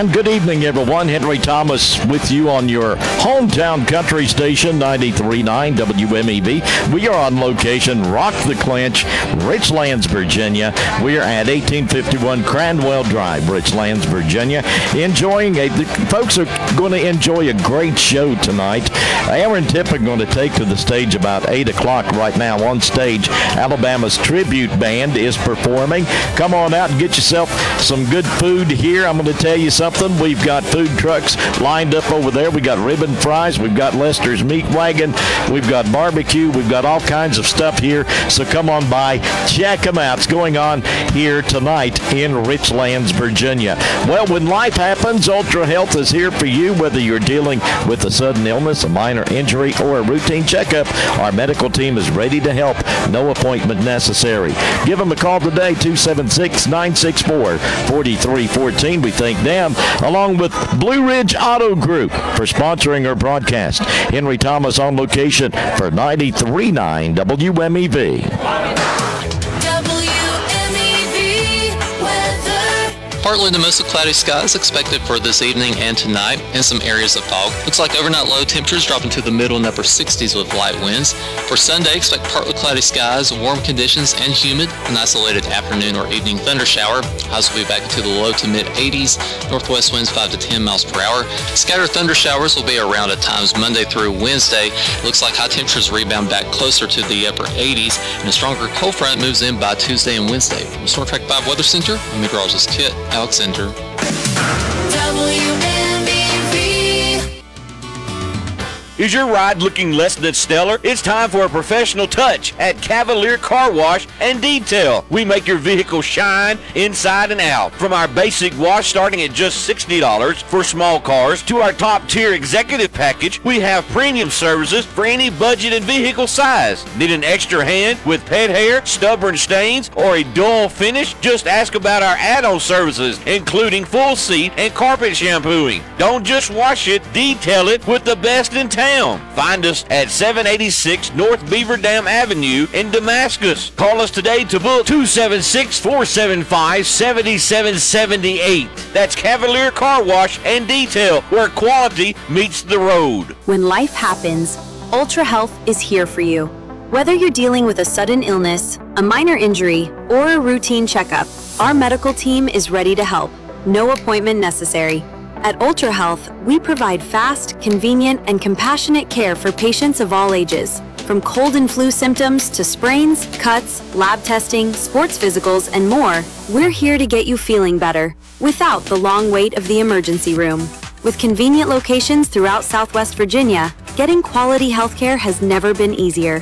And good evening, everyone. Henry Thomas with you on your hometown country station, 93.9 WMEV. We are on location, Rock the Clinch, Richlands, Virginia. We are at 1851 Cranwell Drive, Richlands, Virginia. Folks are going to enjoy a great show tonight. Aaron Tippett going to take to the stage about 8 o'clock right now. On stage, Alabama's tribute band is performing. Come on out and get yourself some good food here. I'm going to tell you something. We've got food trucks lined up over there. We got ribbon fries. We've got Lester's Meat Wagon. We've got barbecue. We've got all kinds of stuff here. So come on by. Check them out. It's going on here tonight in Richlands, Virginia. Well, when life happens, Ultra Health is here for you, whether you're dealing with a sudden illness, a minor injury, or a routine checkup. Our medical team is ready to help. No appointment necessary. Give them a call today, 276-964-4314. We thank them, along with Blue Ridge Auto Group, for sponsoring our broadcast. Henry Thomas on location for 93.9 WMEV. Partly to mostly cloudy skies expected for this evening and tonight, and some areas of fog. Looks like overnight low temperatures dropping to the middle and upper 60s with light winds. For Sunday, expect partly cloudy skies, warm conditions, and humid. An isolated afternoon or evening thunder shower. Highs will be back into the low to mid 80s. Northwest winds 5 to 10 miles per hour. Scattered thunder showers will be around at times Monday through Wednesday. Looks like high temperatures rebound back closer to the upper 80s, and a stronger cold front moves in by Tuesday and Wednesday. From the Storm Track 5 Weather Center, I'm meteorologist Kit Alexander. Is your ride looking less than stellar? It's time for a professional touch at Cavalier Car Wash and Detail. We make your vehicle shine inside and out. From our basic wash starting at just $60 for small cars to our top tier executive package, we have premium services for any budget and vehicle size. Need an extra hand with pet hair, stubborn stains, or a dull finish? Just ask about our add-on services, including full seat and carpet shampooing. Don't just wash it, detail it with the best in town. Find us at 786 North Beaver Dam Avenue in Damascus. Call us today to book 276-475-7778. That's Cavalier Car Wash and Detail, where quality meets the road. When life happens, Ultra Health is here for you. Whether you're dealing with a sudden illness, a minor injury, or a routine checkup, our medical team is ready to help. No appointment necessary. At Ultra Health, we provide fast, convenient, and compassionate care for patients of all ages. From cold and flu symptoms to sprains, cuts, lab testing, sports physicals, and more, we're here to get you feeling better without the long wait of the emergency room. With convenient locations throughout Southwest Virginia, getting quality healthcare has never been easier.